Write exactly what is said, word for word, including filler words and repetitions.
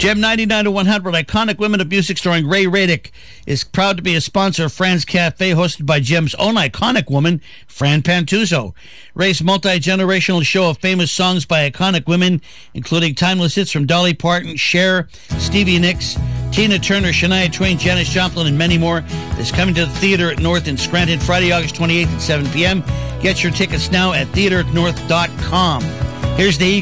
Gem ninety-nine to one hundred, Iconic Women of Music, starring Ray Radic, is proud to be a sponsor of Fran's Cafe, hosted by Gem's own iconic woman, Fran Pantuso. Ray's multi-generational show of famous songs by iconic women, including timeless hits from Dolly Parton, Cher, Stevie Nicks, Tina Turner, Shania Twain, Janis Joplin, and many more, is coming to the Theatre at North in Scranton Friday, August twenty-eighth at seven p.m. Get your tickets now at theatre at north dot com. Here's the